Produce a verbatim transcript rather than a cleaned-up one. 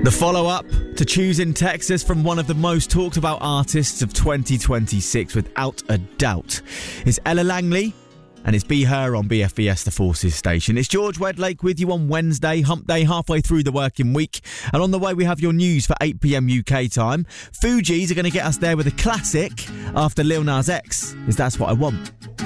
The follow-up to Choosing Texas from one of the most talked about artists of twenty twenty-six, without a doubt, is Ella Langley, and it's Be Her on B F B S, the Forces station. It's George Wedlake with you on Wednesday, hump day, halfway through the working week. And on the way, we have your news for eight p.m. U K time. Fugees are going to get us there with a classic after Lil Nas X, is That's What I Want.